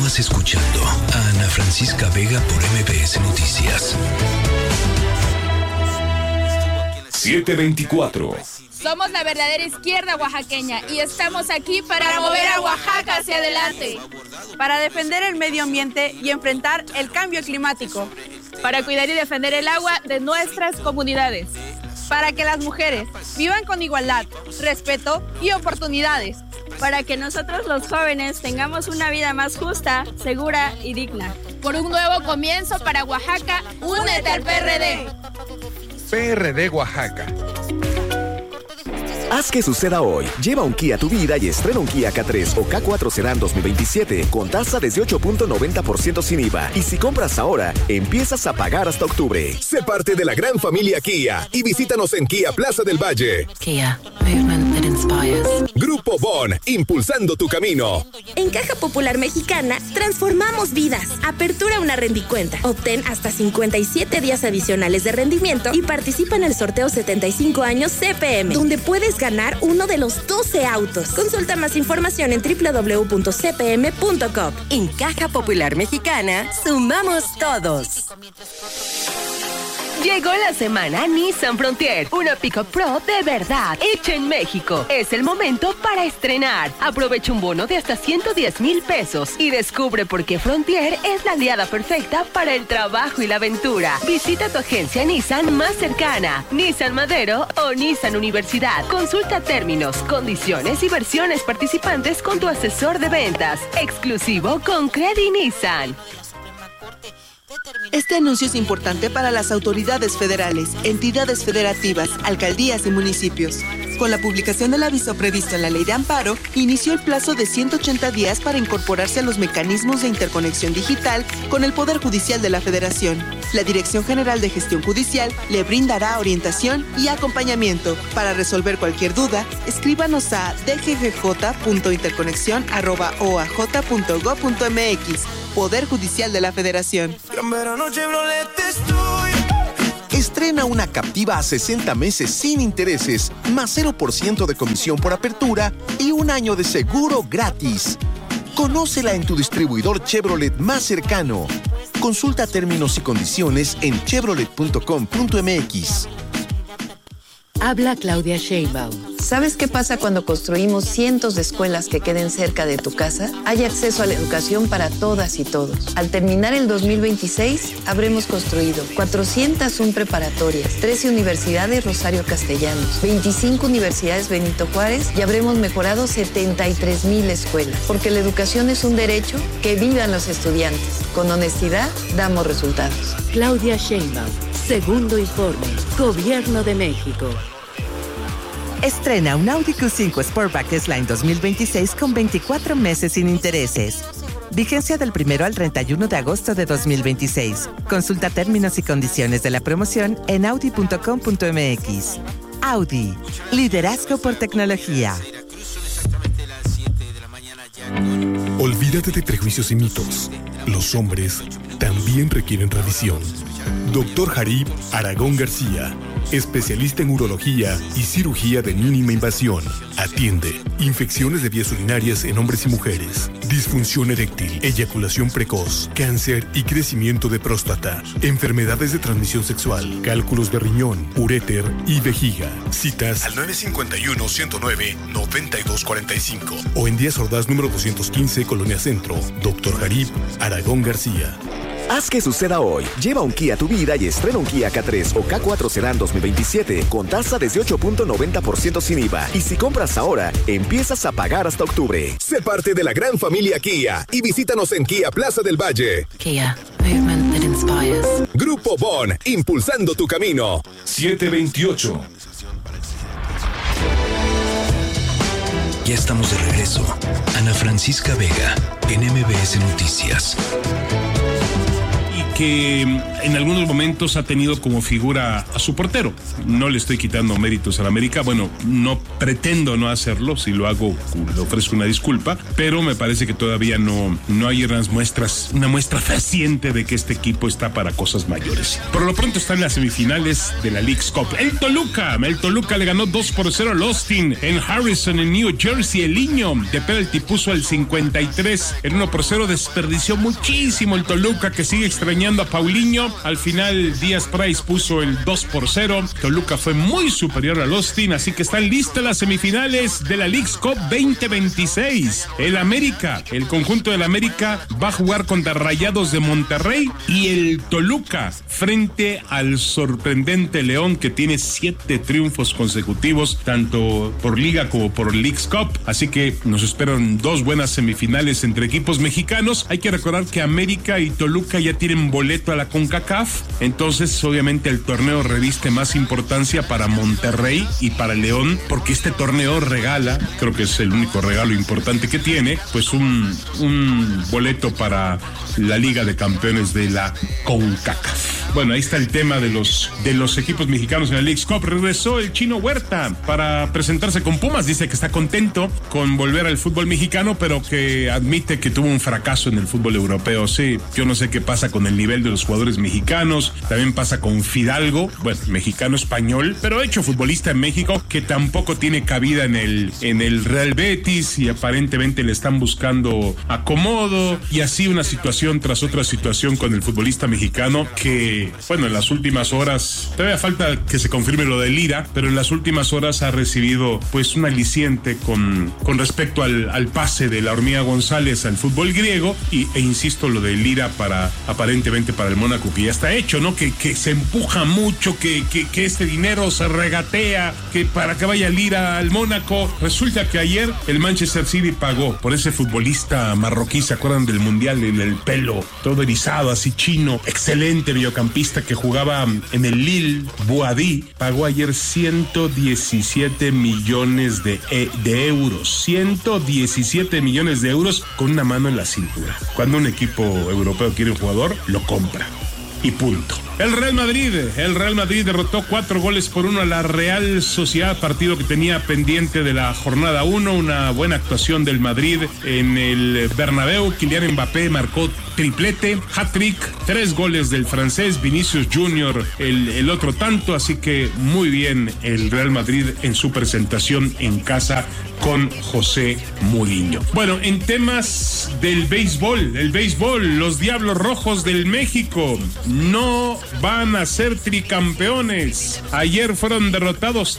Continúas escuchando a Ana Francisca Vega por MBS Noticias. 724. Somos la verdadera izquierda oaxaqueña y estamos aquí para mover a Oaxaca hacia adelante. Para defender el medio ambiente y enfrentar el cambio climático. Para cuidar y defender el agua de nuestras comunidades. Para que las mujeres vivan con igualdad, respeto y oportunidades. Para que nosotros los jóvenes tengamos una vida más justa, segura y digna. Por un nuevo comienzo para Oaxaca, únete al PRD. PRD Oaxaca. Haz que suceda hoy. Lleva un Kia a tu vida y estrena un Kia K3 o K4 Sedan 2027 con tasa desde 8.90% sin IVA. Y si compras ahora, empiezas a pagar hasta octubre. Sé parte de la gran familia Kia y visítanos en Kia Plaza del Valle. Kia, movement that inspires. Grupo Bon, impulsando tu camino. En Caja Popular Mexicana, transformamos vidas. Apertura una rendicuenta. Obtén hasta 57 días adicionales de rendimiento y participa en el sorteo 75 años CPM, donde puedes ganar uno de los 12 autos. Consulta más información en www.cpm.com. En Caja Popular Mexicana, sumamos todos. Llegó la semana Nissan Frontier, una pick-up pro de verdad, hecha en México. Es el momento para estrenar. Aprovecha un bono de hasta 110,000 pesos y descubre por qué Frontier es la aliada perfecta para el trabajo y la aventura. Visita tu agencia Nissan más cercana, Nissan Madero o Nissan Universidad. Consulta términos, condiciones y versiones participantes con tu asesor de ventas. Exclusivo con Credi Nissan. Este anuncio es importante para las autoridades federales, entidades federativas, alcaldías y municipios. Con la publicación del aviso previsto en la Ley de Amparo, inició el plazo de 180 días para incorporarse a los mecanismos de interconexión digital con el Poder Judicial de la Federación. La Dirección General de Gestión Judicial le brindará orientación y acompañamiento. Para resolver cualquier duda, escríbanos a dggj.interconexión@oaj.gov.mx. Poder Judicial de la Federación. Estrena una Captiva a 60 meses sin intereses, más 0% de comisión por apertura y un año de seguro gratis. Conócela en tu distribuidor Chevrolet más cercano. Consulta términos y condiciones en chevrolet.com.mx. Habla Claudia Sheinbaum. ¿Sabes qué pasa cuando construimos cientos de escuelas que queden cerca de tu casa? Hay acceso a la educación para todas y todos. Al terminar el 2026, habremos construido 401 preparatorias, 13 universidades Rosario Castellanos, 25 universidades Benito Juárez y habremos mejorado 73,000 escuelas. Porque la educación es un derecho, que vivan los estudiantes. Con honestidad, damos resultados. Claudia Sheinbaum, segundo informe, Gobierno de México. Estrena un Audi Q5 Sportback S-Line 2026 con 24 meses sin intereses. Vigencia del 1 al 31 de agosto de 2026. Consulta términos y condiciones de la promoción en audi.com.mx. Audi. Liderazgo por tecnología. Olvídate de prejuicios y mitos. Los hombres también requieren revisión. Dr. Jarib Aragón García, especialista en urología y cirugía de mínima invasión. Atiende infecciones de vías urinarias en hombres y mujeres, disfunción eréctil, eyaculación precoz, cáncer y crecimiento de próstata, enfermedades de transmisión sexual, cálculos de riñón, uréter y vejiga. Citas al 951-109-9245 o en Díaz Ordaz número 215, Colonia Centro. Dr. Jarib Aragón García. Haz que suceda hoy. Lleva un Kia a tu vida y estrena un Kia K3 o K4 Sedan 2027 con tasa desde 8.90% sin IVA. Y si compras ahora, empiezas a pagar hasta octubre. Sé parte de la gran familia Kia y visítanos en Kia Plaza del Valle. Kia, movement that inspires. Grupo Bon, impulsando tu camino. 728. Ya estamos de regreso. Ana Francisca Vega, en MBS Noticias. que en algunos momentos ha tenido como figura a su portero. No le estoy quitando méritos al América, bueno, no pretendo no hacerlo, si lo hago le ofrezco una disculpa, pero me parece que todavía no hay unas muestras, una muestra fehaciente de que este equipo está para cosas mayores. Por lo pronto están las semifinales de la Leagues Cup. El Toluca le ganó 2-0 al Austin en Harrison, en New Jersey. El Niño de penalti puso el 53 en 1-0, desperdició muchísimo el Toluca, que sigue extrañando a Paulinho. Al final Díaz Price puso el 2-0. Toluca fue muy superior al Austin, así que están listas las semifinales de la Leagues Cup 2026. El conjunto del América va a jugar contra Rayados de Monterrey, y el Toluca frente al sorprendente León, que tiene 7 triunfos consecutivos, tanto por Liga como por Leagues Cup. Así que nos esperan 2 buenas semifinales entre equipos mexicanos. Hay que recordar que América y Toluca ya tienen boleto a la CONCACAF, entonces obviamente el torneo reviste más importancia para Monterrey y para León, porque este torneo regala, creo que es el único regalo importante que tiene, pues un boleto para la Liga de Campeones de la CONCACAF. Bueno, ahí está el tema de los equipos mexicanos en la Leagues Cup. Regresó el Chino Huerta para presentarse con Pumas. Dice que está contento con volver al fútbol mexicano, pero que admite que tuvo un fracaso en el fútbol europeo. Sí, yo no sé qué pasa con el nivel de los jugadores mexicanos. También pasa con Fidalgo, bueno, mexicano español, pero hecho futbolista en México, que tampoco tiene cabida en el Real Betis, y aparentemente le están buscando acomodo, y así una situación tras otra situación con el futbolista mexicano, que bueno, en las últimas horas, todavía falta que se confirme lo de Lira, pero en las últimas horas ha recibido pues un aliciente con respecto al pase de la Hormiga González al fútbol griego, e insisto, lo de Lira aparentemente para el Mónaco, que ya está hecho, ¿no? Que se empuja mucho, que este dinero se regatea, que para que vaya Lira al Mónaco. Resulta que ayer el Manchester City pagó por ese futbolista marroquí, ¿se acuerdan del Mundial? En el pelo todo erizado, así chino, excelente mediocampista que jugaba en el Lille, Boadi, pagó ayer 117 millones de euros. 117 millones de euros con una mano en la cintura. Cuando un equipo europeo quiere un jugador, lo compra. Y punto. El Real Madrid derrotó 4-1 a la Real Sociedad, partido que tenía pendiente de la jornada 1. Una buena actuación del Madrid en el Bernabéu. Kylian Mbappé marcó triplete, hat-trick, 3 goles del francés, Vinicius Junior el otro tanto, así que muy bien el Real Madrid en su presentación en casa con José Mourinho. Bueno, en temas del béisbol, los Diablos Rojos del México no van a ser tricampeones. Ayer fueron derrotados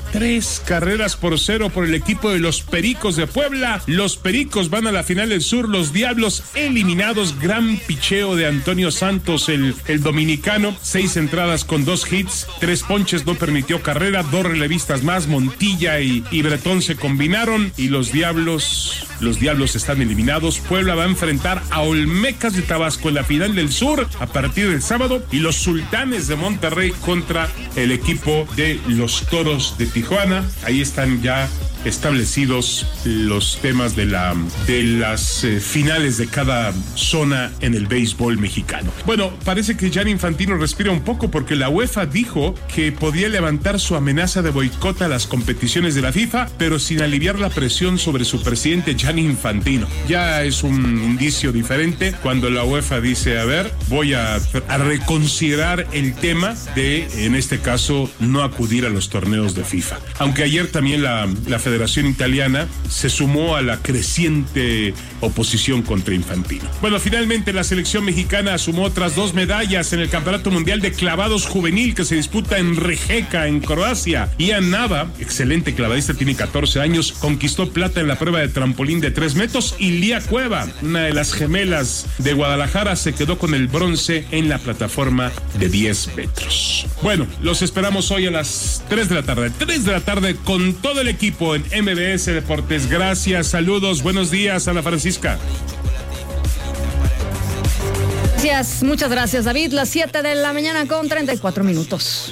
3-0 por el equipo de los Pericos de Puebla. Los Pericos van a la final del sur, los Diablos eliminados. Gran picheo de Antonio Santos, el dominicano, 6 entradas con 2 hits, 3 ponches, no permitió carrera, 2 relevistas más, Montilla y Bretón se combinaron, y los Diablos están eliminados. Puebla va a enfrentar a Olmecas de Tabasco en la final del sur a partir del sábado, y los Sultanes de Monterrey contra el equipo de los Toros de Tijuana. Ahí están ya establecidos los temas de las finales de cada zona en el béisbol mexicano. Bueno, parece que Gianni Infantino respira un poco, porque la UEFA dijo que podía levantar su amenaza de boicot a las competiciones de la FIFA, pero sin aliviar la presión sobre su presidente Gianni Infantino. Ya es un indicio diferente cuando la UEFA dice, a ver, voy a reconsiderar el tema de, en este caso, no acudir a los torneos de FIFA. Aunque ayer también la Federación Italiana se sumó a la creciente oposición contra Infantino. Bueno, finalmente la selección mexicana sumó otras 2 medallas en el Campeonato Mundial de Clavados Juvenil que se disputa en Rijeka, en Croacia. Ian Nava, excelente clavadista, tiene 14 años, conquistó plata en la prueba de trampolín de 3 metros, y Lía Cueva, una de las gemelas de Guadalajara, se quedó con el bronce en la plataforma de 10 metros. Bueno, los esperamos hoy a las 3 de la tarde. 3 de la tarde con todo el equipo en MBS Deportes. Gracias, saludos, buenos días, Ana Francisca. Gracias, muchas gracias, David. Las 7 de la mañana con 34 minutos.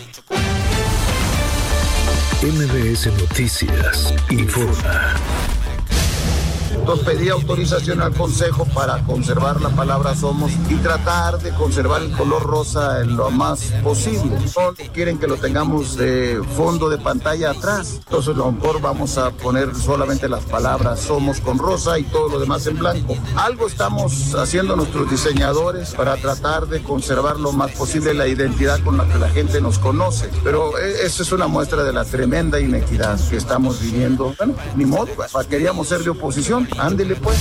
MBS Noticias informa. Entonces pedí autorización al Consejo para conservar la palabra somos y tratar de conservar el color rosa en lo más posible. No quieren que lo tengamos de fondo de pantalla atrás. Entonces a lo mejor vamos a poner solamente las palabras somos con rosa y todo lo demás en blanco. Algo estamos haciendo nuestros diseñadores para tratar de conservar lo más posible la identidad con la que la gente nos conoce. Pero esa es una muestra de la tremenda inequidad que estamos viviendo. Bueno, ni modo, queríamos ser de oposición. Ándele pues.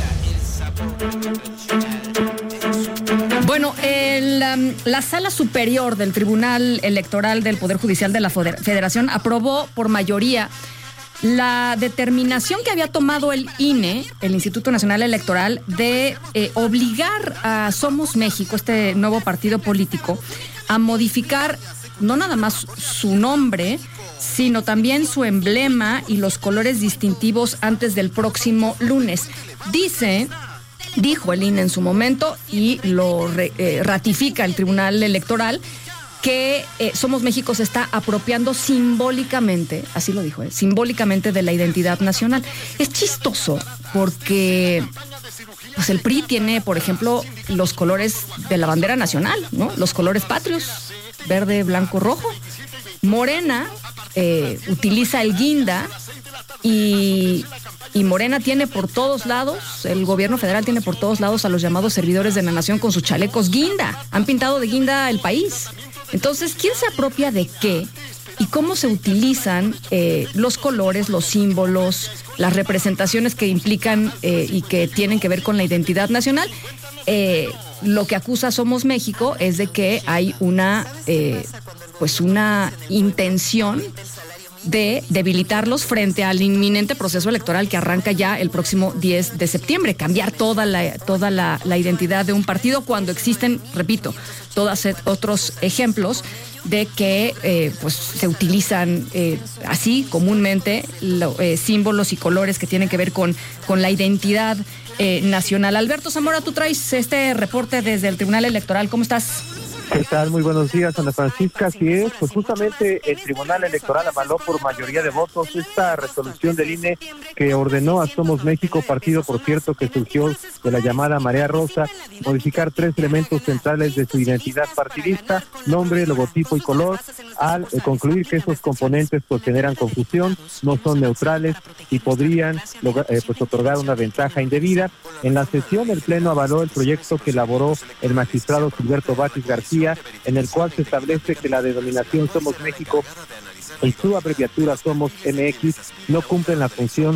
Bueno, la Sala Superior del Tribunal Electoral del Poder Judicial de la Federación aprobó por mayoría la determinación que había tomado el INE, el Instituto Nacional Electoral, de obligar a Somos México, este nuevo partido político, a modificar no nada más su nombre, sino también su emblema y los colores distintivos antes del próximo lunes. Dijo el INE en su momento, y lo ratifica el Tribunal Electoral, que Somos México se está apropiando simbólicamente, así lo dijo, simbólicamente de la identidad nacional. Es chistoso porque pues el PRI tiene, por ejemplo, los colores de la bandera nacional, ¿no? Los colores patrios, verde, blanco, rojo. Morena utiliza el guinda y Morena tiene por todos lados, el gobierno federal tiene por todos lados a los llamados servidores de la nación con sus chalecos guinda. Han pintado de guinda el país. Entonces, ¿quién se apropia de qué? ¿Y cómo se utilizan los colores, los símbolos, las representaciones que implican y que tienen que ver con la identidad nacional? Lo que acusa Somos México es de que hay una intención de debilitarlos frente al inminente proceso electoral que arranca ya el próximo 10 de septiembre, cambiar toda la identidad de un partido cuando existen, repito, todos otros ejemplos de que se utilizan así comúnmente símbolos y colores que tienen que ver con la identidad nacional. Alberto Zamora, tú traes este reporte desde el Tribunal Electoral. ¿Cómo estás? ¿Qué tal? Muy buenos días, Ana Francisca. Así es, pues justamente el Tribunal Electoral avaló por mayoría de votos esta resolución del INE que ordenó a Somos México, partido, por cierto, que surgió de la llamada Marea Rosa, modificar 3 elementos centrales de su identidad partidista: nombre, logotipo y color, al concluir que esos componentes pues generan confusión, no son neutrales y podrían otorgar una ventaja indebida. En la sesión, el Pleno avaló el proyecto que elaboró el magistrado Gilberto Batis García, en el cual se establece que la denominación Somos México y su abreviatura Somos MX no cumplen la función